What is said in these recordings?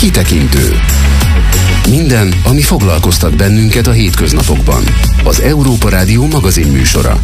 Kitekintő. Minden, ami foglalkoztat bennünket a hétköznapokban. Az Európa Rádió magazinműsora.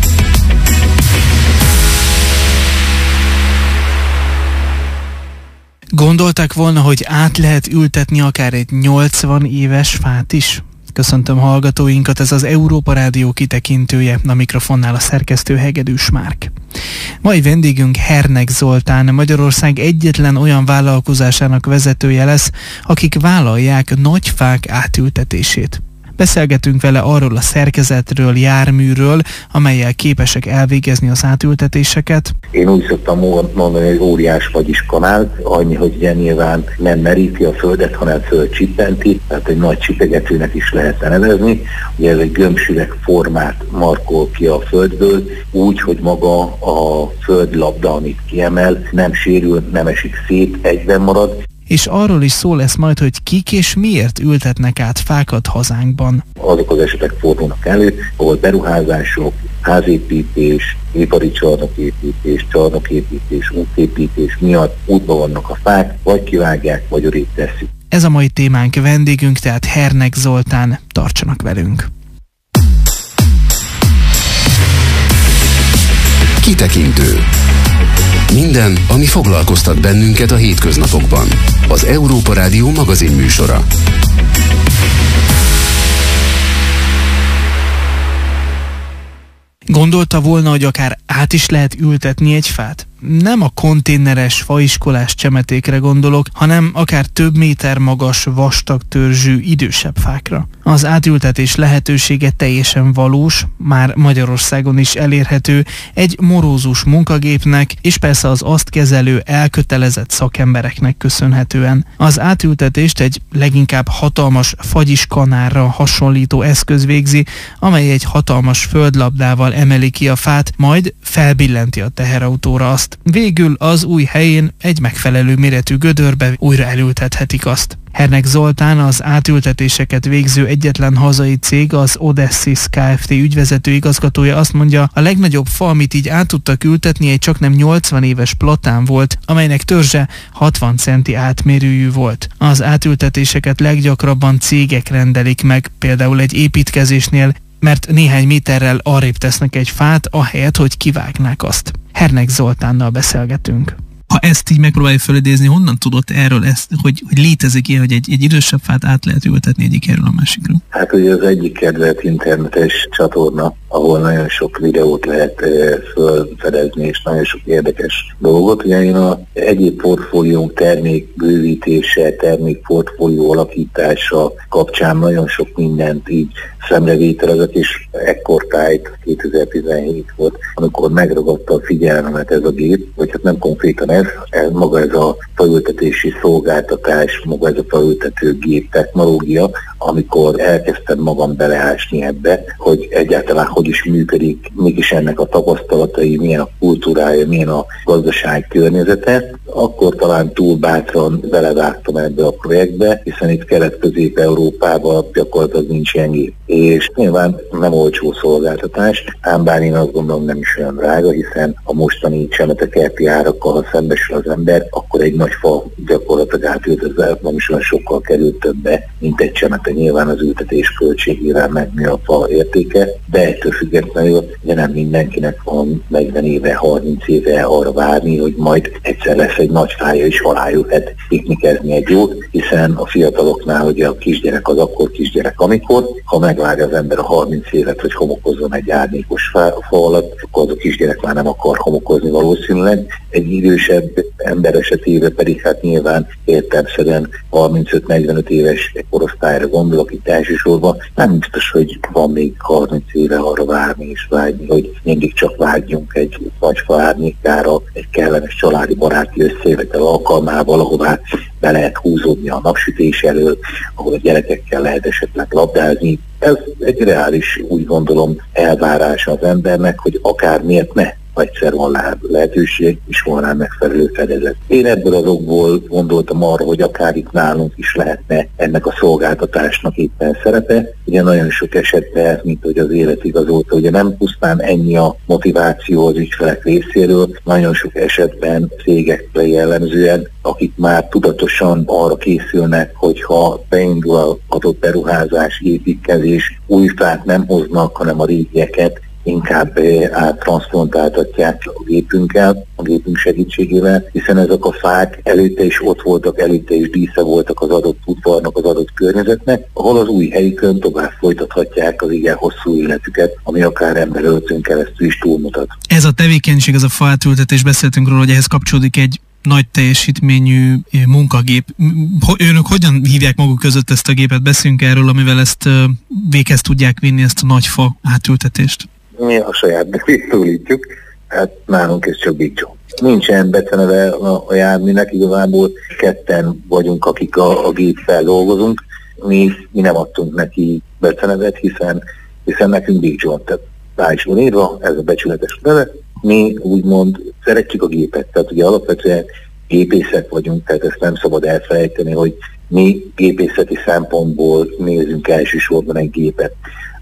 Gondolták volna, hogy át lehet ültetni akár egy 80 éves fát is? Köszöntöm hallgatóinkat, ez az Európa Rádió kitekintője, a mikrofonnál a szerkesztő Hegedűs Márk. Mai vendégünk Hernek Zoltán, Magyarország egyetlen olyan vállalkozásának vezetője lesz, akik vállalják nagy fák átültetését. Beszélgetünk vele arról a szerkezetről, járműről, amellyel képesek elvégezni az átültetéseket. Én úgy szoktam mondani, hogy óriás vagyis kanál, annyi, hogy ugye nyilván nem meríti a földet, hanem földcsippenti, tehát egy nagy csipegetőnek is lehetne nevezni. Ugye ez egy gömbsüveg formát markol ki a földből, úgy, hogy maga a földlabda, amit kiemel, nem sérül, nem esik szét, egyben marad. És arról is szó lesz majd, hogy kik és miért ültetnek át fákat hazánkban. Azok az esetek fordulnak elő, ahol beruházások, házépítés, ipari csarnoképítés, útépítés miatt útba vannak a fák, vagy kivágják, vagy odébb tesszük. Ez a mai témánk, vendégünk tehát Hernek Zoltán. Tartsanak velünk! Kitekintő. Minden, ami foglalkoztat bennünket a hétköznapokban. Az Európa Rádió magazinműsora. Gondolta volna, hogy akár át is lehet ültetni egy fát? Nem a konténeres, faiskolás csemetékre gondolok, hanem akár több méter magas, vastag törzsű, idősebb fákra. Az átültetés lehetősége teljesen valós, már Magyarországon is elérhető egy morózus munkagépnek, és persze az azt kezelő, elkötelezett szakembereknek köszönhetően. Az átültetést egy leginkább hatalmas fagyiskanálra hasonlító eszköz végzi, amely egy hatalmas földlabdával emeli ki a fát, majd felbillenti a teherautóra azt. Végül az új helyén egy megfelelő méretű gödörbe újra elültethetik azt. Hernek Zoltán, az átültetéseket végző egyetlen hazai cég, az Odessis Kft. Ügyvezető igazgatója azt mondja, a legnagyobb fa, amit így át tudtak ültetni, egy csaknem 80 éves platán volt, amelynek törzse 60 centi átmérőjű volt. Az átültetéseket leggyakrabban cégek rendelik meg, például egy építkezésnél, mert néhány méterrel arrébb tesznek egy fát, ahelyett, hogy kivágnák azt. Hernek Zoltánnal beszélgetünk. Ha ezt így megpróbáljuk felidézni, honnan tudott erről ezt, hogy létezik ilyen, hogy egy idősebb fát át lehet ültetni egyik helyről a másikra? Hát ugye az egyik kedvelt internetes csatorna, ahol nagyon sok videót lehet felfedezni, és nagyon sok érdekes dolgot. Ugye én az egyéb portfóliónk termékbővítése, termékportfólió alakítása kapcsán nagyon sok mindent így szemrevételezek, és ekkortájt 2017 volt, amikor megragadta a figyelmemet ez a gép, vagy hát nem konkrétan ez maga ez a faültetési szolgáltatás, maga ez a faültető gép technológia, amikor elkezdtem magam beleásni ebbe, hogy egyáltalán hogy is működik, mégis ennek a tapasztalatai, milyen a kultúrája, milyen a gazdasági környezete, akkor talán túl bátran belevágtam ebbe a projektbe, hiszen itt Kelet-Közép-Európában gyakorlatilag nincs ilyen gép. És nyilván nem olcsó szolgáltatás, ám bár én azt gondolom nem is olyan drága, hiszen a mostani csemetekerti árakkal, ha szembesül az ember, akkor egy nagy fa gyakorlatilag átültetve nem is olyan sokkal kerül többe, mint egy csemete. Nyilván az ültetés költségével megnő a fa értéke, de ettől függetlenül ugye nem mindenkinek van 40 éve, 30 éve arra várni, hogy majd egyszer lesz egy nagy fája és alá jöhet piknikezni egy jót, hiszen a fiataloknál ugye a kisgyerek az akkor kisgyerek, amikor, ha megvárja az ember a 30 évet, hogy homokozzon egy árnyékos fa alatt, akkor az a kisgyerek már nem akar homokozni valószínűleg. Egy idősebb ember esetében pedig hát nyilván értelemszerűen 35-45 éves korosztályra gondolok itt elsősorban, nem biztos, hogy van még 30 éve arra várni és vágyni, hogy mindig csak vágyjunk egy nagy fa árnyékára, egy kellemes családi baráti összejövetel alkalmával, ahová be lehet húzódni a napsütés elől, ahol a gyerekekkel lehet esetleg labdázni. Ez egy reális, úgy gondolom, elvárása az embernek, hogy akár miért ne egyszer van lehetőség, és van rá megfelelő fedezet. Én ebből az okból gondoltam arra, hogy akár itt nálunk is lehetne ennek a szolgáltatásnak éppen szerepe. Ugye nagyon sok esetben, mint hogy az élet igazolta, ugye nem pusztán ennyi a motiváció az ügyfelek részéről, nagyon sok esetben cégekre jellemzően, akik már tudatosan arra készülnek, hogyha beindul az adott beruházás, építkezés, új fát nem hoznak, hanem a régieket inkább áttranszplantáltatják a gépünkkel, a gépünk segítségével, hiszen ezek a fák előtte is ott voltak, előtte is dísze voltak az adott udvarnak, az adott környezetnek, ahol az új helyükön tovább folytathatják az igen hosszú életüket, ami akár emberöltön keresztül is túlmutat. Ez a tevékenység, ez a faátültetés, beszéltünk róla, hogy ehhez kapcsolódik egy nagy teljesítményű munkagép. Önök hogyan hívják maguk között ezt a gépet? Beszéljünk erről, amivel ezt véghez tudják vinni, ezt a nagy fa átültetést. Mi a saját nevét szólítjuk, hát nálunk ez csak Big John. Nincsen beceneve a járműnek, igazából ketten vagyunk, akik a géppel dolgozunk. Mi nem adtunk neki becenevet, hiszen nekünk Big John, tehát rá is van írva, ez a becsületes neve. Mi úgymond szeretjük a gépet, tehát ugye alapvetően gépészek vagyunk, tehát ezt nem szabad elfelejteni, hogy mi gépészeti szempontból nézzünk elsősorban egy gépet.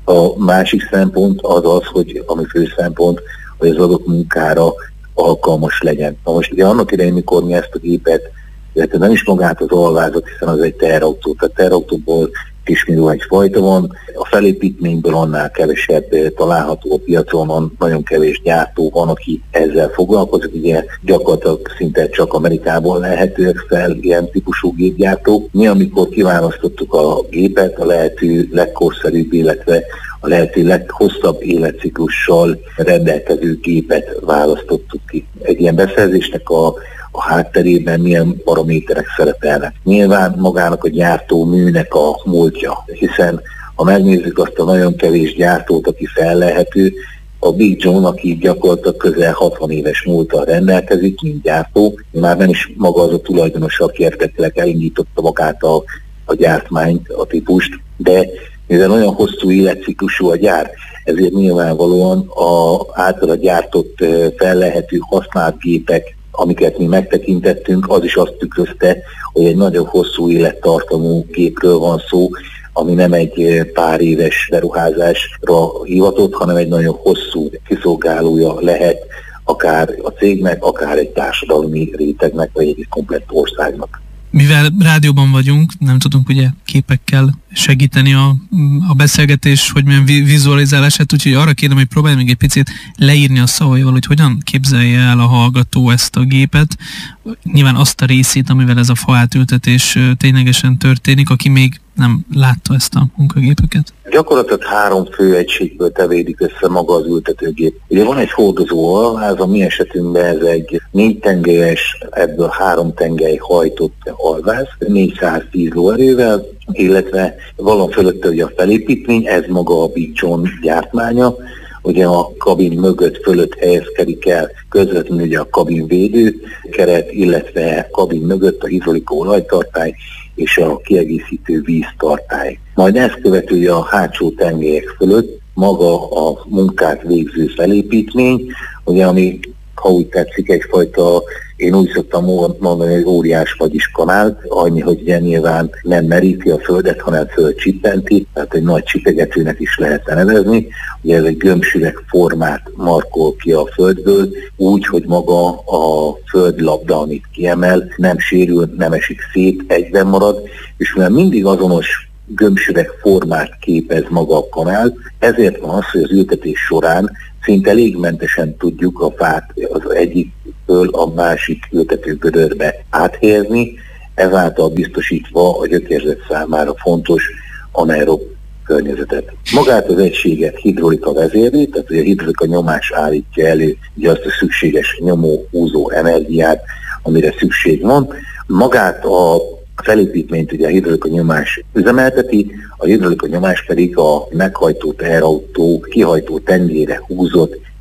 A másik szempont az, hogy ami fő szempont, hogy az adott munkára alkalmas legyen. Na most ugye annak idején, mikor mi ezt a gépet, illetve nem is magát az alvázat, hiszen az egy teherautó, tehát teherautóból kismillió egyfajta van, a felépítményből annál kevesebb található a piacon, nagyon kevés gyártó van, aki ezzel foglalkozik, ugye gyakorlatilag szinte csak Amerikában lehetőek fel ilyen típusú gépgyártók. Mi, amikor kiválasztottuk a gépet, a lehető legkorszerűbb, illetve a lehető leghosszabb életciklussal rendelkező gépet választottuk ki. Egy ilyen beszerzésnek a hátterében milyen paraméterek szerepelnek. Nyilván magának a gyártóműnek a múltja, hiszen ha megnézzük azt a nagyon kevés gyártót, aki fellelhető, a Big John, aki gyakorlatilag közel 60 éves múlttal rendelkezik, mint gyártó, már nem is maga az a tulajdonos, aki eredetileg elindította magát a gyártmányt, a típust, de mivel olyan hosszú életciklusú a gyár, ezért nyilvánvalóan általa gyártott fellelhető használt gépek, amiket mi megtekintettünk, az is azt tükrözte, hogy egy nagyon hosszú élettartamú gépről van szó, ami nem egy pár éves beruházásra hivatott, hanem egy nagyon hosszú kiszolgálója lehet akár a cégnek, akár egy társadalmi rétegnek, vagy egy komplett országnak. Mivel rádióban vagyunk, nem tudunk ugye képekkel segíteni a beszélgetés, hogy milyen vizualizálását, úgyhogy arra kérem, hogy próbálj még egy picit leírni a szavaival, hogy hogyan képzelje el a hallgató ezt a gépet. Nyilván azt a részét, amivel ez a faátültetés ténylegesen történik, aki még nem látta ezt a munkagépeket. Gyakorlatilag 3 fő egységből tevédik össze maga az ültetőgép. Ugye van egy hordozó alváz, a mi esetünkben ez egy 4 tengelyes, ebből 3 tengely hajtott alváz, 410 lóerővel, illetve valami fölötte ugye a felépítmény, ez maga a Big John gyártmánya, ugye a kabin mögött fölött helyezkedik el közvetlenül ugye a kabinvédő keret, illetve kabin mögött a hidrolika olajtartály és a kiegészítő víztartály. Majd ezt követően a hátsó tengelyek fölött maga a munkát végző felépítmény, ugye ami, ha úgy tetszik, egyfajta, én úgy szoktam mondani, hogy óriás vagyis kanált, annyi, hogy ugye nyilván nem meríti a földet, hanem földcsippenti, tehát egy nagy csipegetőnek is lehetne nevezni. Ugye ez egy gömbsüveg formát markol ki a földből, úgy, hogy maga a földlabda, amit kiemel, nem sérül, nem esik szét, egyben marad, és mivel mindig azonos gömbsüveg formát képez maga a kanál, ezért van az, hogy az ültetés során szinte légmentesen tudjuk a fát az egyikből a másik ültetőgödörbe áthelyezni, ezáltal biztosítva a gyökérzet számára fontos anaerob környezetet. Magát az egységet hidrolika vezérli, tehát a hidrolika nyomás állítja elő ugye azt a szükséges nyomó-húzó energiát, amire szükség van. Magát a felépítményt ugye a hidrolika nyomás üzemelteti, a hidrolika nyomás pedig a meghajtó teherautó kihajtó tengelyre húzott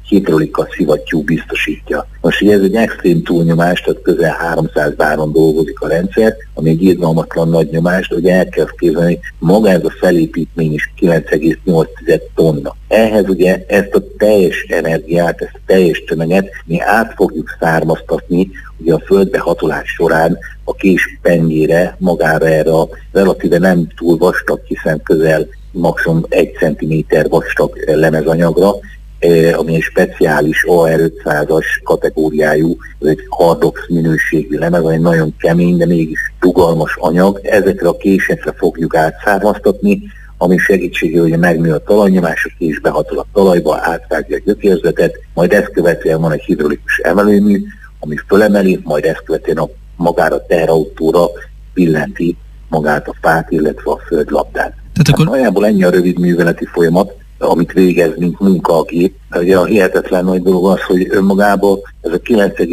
hidrolika szivattyú biztosítja. Most ugye ez egy extrém túlnyomás, tehát közel 300 báron dolgozik a rendszer, ami egy irgalmatlan nagy nyomás, de ugye el kell képzelni, maga ez a felépítmény is 9,8 tonna. Ehhez ugye ezt a teljes energiát, ezt a teljes tömeget mi át fogjuk származtatni ugye a földbe hatolás során a kés pengére, magára erre a relatíve nem túl vastag, hiszen közel maximum 1 cm vastag lemezanyagra, ami egy speciális AR500-as kategóriájú, egy hardox minőségű lemez, ami nagyon kemény, de mégis rugalmas anyag. Ezekre a késekre fogjuk átszármaztatni, ami segítségével ugye megnő a talajnyomás, a kés behatol a talajba, átvágja a gyökérzetet, majd ezt követően van egy hidrolikus emelőmű, ami fölemeli, majd ezt követően magára teherautóra billenti magát a fát, illetve a földlabdát. Tehát nagyjából ennyi a rövid műveleti folyamat, amit végez, mint munka a gép. Ugye a hihetetlen nagy dolog az, hogy önmagában ez a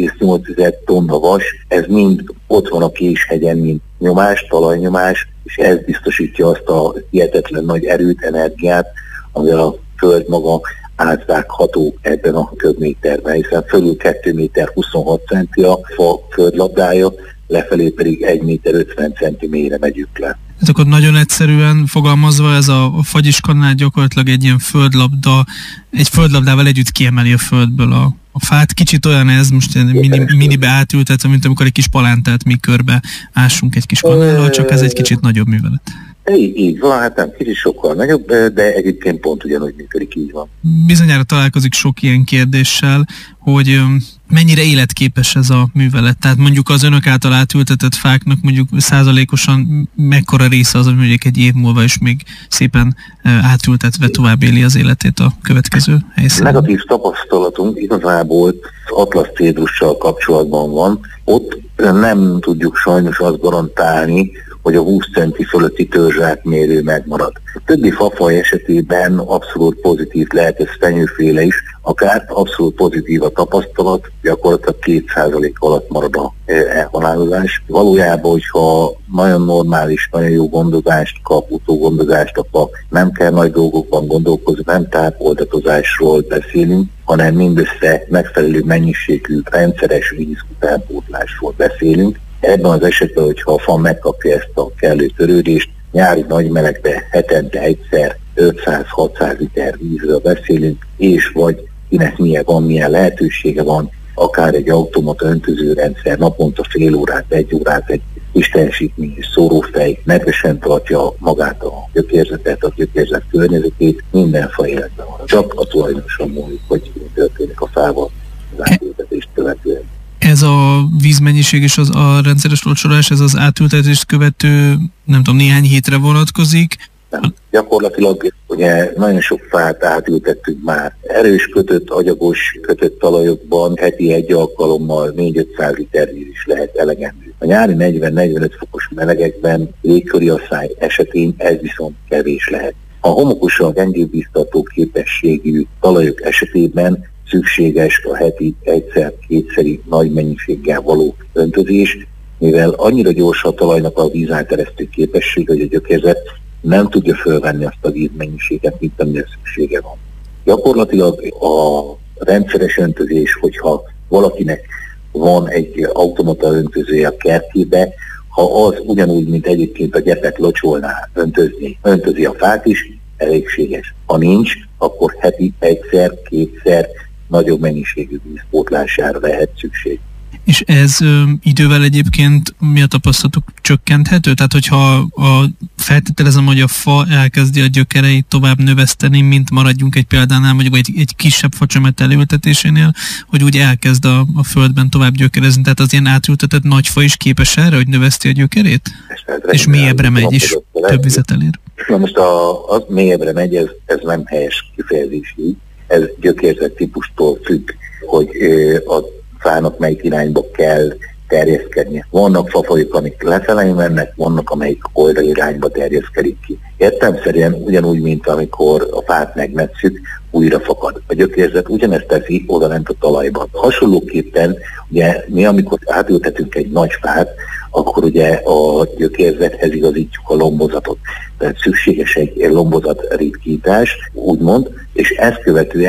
9,8 tonna vas, ez mind ott van a késhegyen, mint nyomás, talajnyomás, és ez biztosítja azt a hihetetlen nagy erőt, energiát, amivel a föld maga átvágható ebben a köbméterben, hiszen fölül 2 méter 26 centi a fa földlabdája, lefelé pedig 1 méter 50 centi mélyre megyünk le. Ez akkor nagyon egyszerűen fogalmazva ez a fagyiskanál gyakorlatilag egy ilyen földlabda, egy földlabdával együtt kiemeli a földből a fát. Kicsit olyan ez, most minibe átültetve, mint amikor egy kis palántát mi körbe ássunk egy kis kanállal, csak ez egy kicsit nagyobb művelet. Így van, hát nem kicsit sokkal nagyobb, de egyébként pont ugyanúgy működik, így van. Bizonyára találkozik sok ilyen kérdéssel, hogy mennyire életképes ez a művelet. Tehát mondjuk az önök által átültetett fáknak mondjuk százalékosan mekkora része az, hogy mondjuk egy év múlva is még szépen átültetve tovább éli az életét a következő helyszínen. Negatív tapasztalatunk igazából az Atlas cédrussal kapcsolatban van. Ott nem tudjuk sajnos azt garantálni, hogy a 20 centi fölötti törzsátmérő megmarad. A többi fafaj esetében abszolút pozitív lehet, ez fenyőféle is, akár abszolút pozitív a tapasztalat, gyakorlatilag 2% alatt marad a elhalálozás. Valójában, hogyha nagyon normális, nagyon jó gondozást kap, utógondozást, akkor nem kell nagy dolgokban gondolkozni, nem tápoltatozásról beszélünk, hanem mindössze megfelelő mennyiségű rendszeres víz utánpótlásról beszélünk. Ebben az esetben, hogyha a fa megkapja ezt a kellő törődést, nyári nagy melegbe hetente egyszer 500-600 liter vízről beszélünk, és vagy kinek milyen lehetősége van, akár egy automata öntözőrendszer naponta fél órát, 1 órát, egy kis teljesítményes szórófej nedvesen tartja magát a gyökérzetet, a gyökérzet környezetét, minden fa életben van. Csak a tulajdonosan múlik, hogy történik a fával az átültetést követően. Ez a vízmennyiség és a rendszeres locsolás, ez az átültetést követő, nem tudom, néhány hétre vonatkozik? Nem. Gyakorlatilag ugye nagyon sok fát átültettünk már. Erős kötött, agyagos kötött talajokban heti 1 alkalommal 400-500 liter víz is lehet elegendő. A nyári 40-45 fokos melegekben légköri asszály esetén ez viszont kevés lehet. A homokosan gyengébb víztartó képességű talajok esetében szükséges a heti 1-2-szeri nagy mennyiséggel való öntözés, mivel annyira gyors a talajnak a vízáteresztő képessége, hogy a gyökérzet nem tudja fölvenni azt a vízmennyiséget, mint amire szüksége van. Gyakorlatilag a rendszeres öntözés, hogyha valakinek van egy automata öntözője a kertjébe, ha az ugyanúgy, mint egyébként a gyepet locsolná öntözi a fát is, elégséges. Ha nincs, akkor heti 1-2-szer nagyobb mennyiségű vízpótlására lehet szükség. És ez idővel egyébként mi a tapasztalatok csökkenthető? Tehát hogyha feltételezem, hogy a fa elkezdi a gyökereit tovább növeszteni, mint maradjunk egy példánál, mondjuk egy kisebb facsemet elültetésénél, hogy úgy elkezd a földben tovább gyökerezni. Tehát az ilyen átültetett nagy fa is képes erre, hogy növeszti a gyökerét? És mélyebbre megy, és több vizet elér? Na most az mélyebbre megy, ez nem helyes kifejezés így. Ez gyökérzet típustól függ, hogy a fának melyik irányba kell terjeszkednie. Vannak fafajok, amik lefelé mennek, vannak, amelyik oldalirányba terjeszkedik ki. Értelemszerűen ugyanúgy, mint amikor a fát megmetszük, újra fakad. A gyökérzet ugyanezt teszi odalent a talajban. Hasonlóképpen ugye mi, amikor átültetünk egy nagy fát, akkor ugye a gyökérzethez igazítjuk a lombozatot. Tehát szükséges egy lombozat ritkítás, úgymond, és ezt követően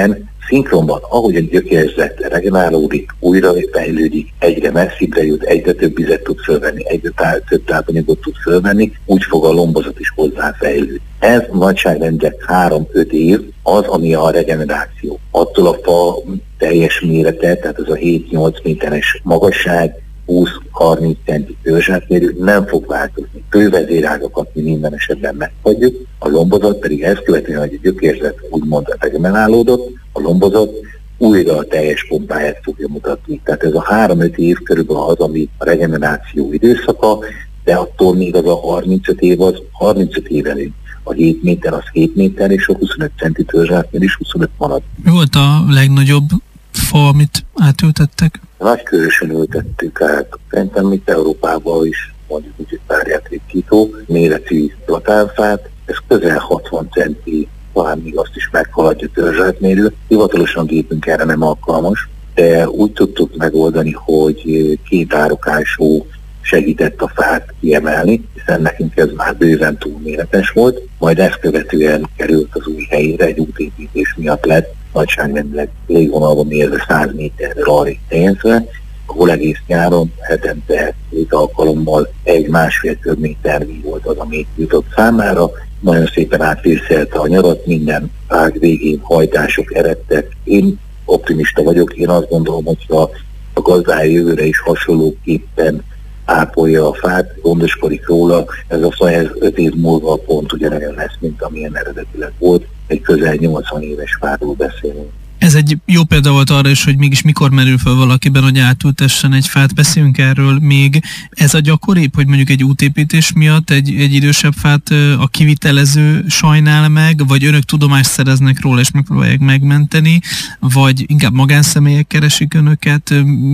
Szinkronban, ahogy a gyökérzet regenerálódik, újra fejlődik, egyre messzibbre jut, egyre több vizet tud fölvenni, egyre több tápanyagot tud fölvenni, úgy fog a lombozat is hozzáfejlődni. Ez nagyságrendek 3-5 év az, ami a regeneráció. Attól a fa teljes mérete, tehát ez a 7-8 méteres magasság, 20-30 centi törzsátmérő nem fog változni. Fővezérágakat mi minden esetben meghagyjuk, a lombozat pedig ezt követően, hogy a gyökérzet úgymond regenerálódott, a lombozat újra a teljes pompáját fogja mutatni. Tehát ez a 3-5 év körülbelül az, ami a regeneráció időszaka, de attól még az a 35 év az 35 év elég. A 7 méter az 7 méter, és a 25 centi törzsátmér is 25 marad. Mi volt a legnagyobb fa, amit átültettek? Nagykörösen ültettük át. Szerintem itt Európában is mondjuk úgy párját ritkító méretű platánfát. Ez közel 60 centi, talán még azt is meghaladja törzsátmérő. Hivatalosan gépünk erre nem alkalmas, de úgy tudtuk megoldani, hogy 2 árokású segített a fát kiemelni, hiszen nekünk ez már bőven túlméretes volt, majd ezt követően került az új helyére, egy útépítés miatt lett nagyságrendileg légvonalban mérve 100 méterre arrébb helyezve, ahol egész nyáron hetente 2 alkalommal 1-1,5 köbméter volt az, ami jutott számára. Nagyon szépen átvészelte a nyarat, minden ág végén hajtások eredtek. Én optimista vagyok, én azt gondolom, hogy a gazdája jövőre is hasonlóképpen ápolja a fát, gondoskodik róla, ez a fa 5 év múlva pont ugyanolyan lesz, mint amilyen eredetileg volt. Egy közel 80 éves fáról beszélünk. Ez egy jó példa volt arra is, hogy mégis mikor merül fel valakiben, hogy átültessen egy fát. Beszéljünk erről még. Ez a gyakoribb, hogy mondjuk egy útépítés miatt egy idősebb fát a kivitelező sajnál meg, vagy önök tudomást szereznek róla és megpróbálják megmenteni, vagy inkább magánszemélyek keresik önöket?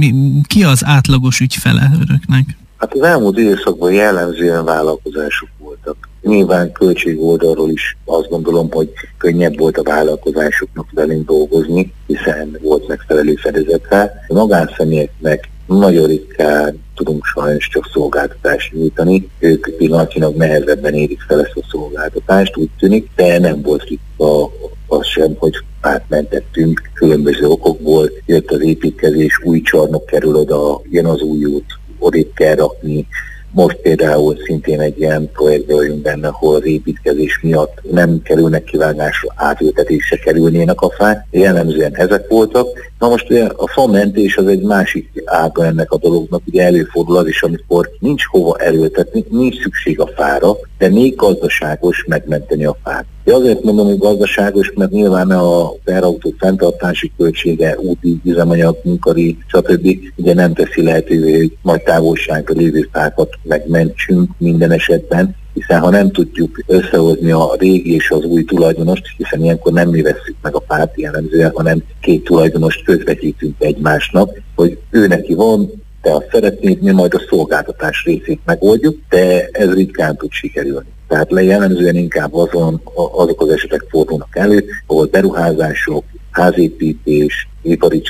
Ki az átlagos ügyfele önöknek? Hát az elmúlt időszakban jellemzően vállalkozások voltak. Nyilván költség oldalról is azt gondolom, hogy könnyebb volt a vállalkozásoknak velünk dolgozni, hiszen volt megfelelő fedezetre. A magánszemélyeknek nagyon ritkán tudunk sajnos csak szolgáltatást nyújtani. Ők pillanatnyilag nehezebben érik fel ezt a szolgáltatást, úgy tűnik, de nem volt ritka az sem, hogy átmentettünk különböző okokból. Jött az építkezés, új csarnok kerül oda, jön az új út, odébb kell rakni. Most például szintén egy ilyen projektben vagyunk benne, ahol az építkezés miatt nem kerülnek kivágásra, átültetésre kerülnének a fák. Jellemzően ezek voltak. Na most ugye a famentés az egy másik ága ennek a dolognak. Ugye előfordul az is, amikor nincs hova elültetni, nincs szükség a fára, de még gazdaságos megmenteni a fát. De azért mondom, hogy gazdaságos, mert nyilván a teherautó fenntartási költsége, úti, üzemanyag, munkadíj, stb. Ugye nem teszi lehetővé, hogy nagy távolságra lévő fákat megmentsünk minden esetben, hiszen ha nem tudjuk összehozni a régi és az új tulajdonost, hiszen ilyenkor nem mi vesszük meg a fát jellemzően, hanem 2 tulajdonost közvetítünk egymásnak, hogy ő neki van, te azt szeretnéd, mi majd a szolgáltatás részét megoldjuk, de ez ritkán tud sikerülni. Tehát jellemzően inkább azok az esetek fordulnak elő, ahol beruházások, házépítés, ipari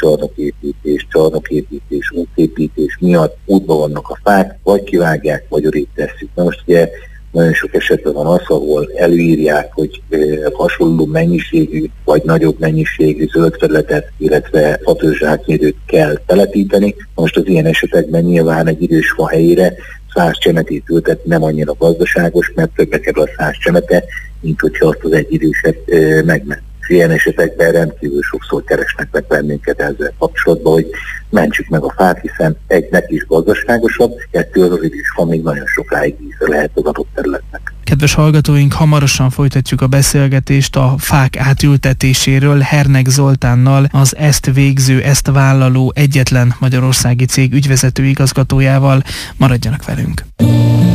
csarnoképítés, útépítés miatt útban vannak a fák, vagy kivágják, vagy odébb tesszük. Na most ugye nagyon sok esetben van az, ahol előírják, hogy hasonló mennyiségű vagy nagyobb mennyiségű zöld felületet, illetve fatörzsátmérőt kell telepíteni. Most az ilyen esetekben nyilván egy idős fa helyére 100 csemetét ültetni nem annyira gazdaságos, mert többe kerül a 100 csemete, mint hogyha azt az egy időset megment. Ilyen esetekben rendkívül sokszor keresnek meg bennünket ezzel kapcsolatban, hogy mentsük meg a fát, hiszen egynek is gazdaságosabb, 2 az idős fa még nagyon sokáig ízre lehet az adott területnek. Kedves hallgatóink, hamarosan folytatjuk a beszélgetést a fák átültetéséről Hernek Zoltánnal, az ezt végző, ezt vállaló egyetlen magyarországi cég ügyvezető igazgatójával. Maradjanak velünk!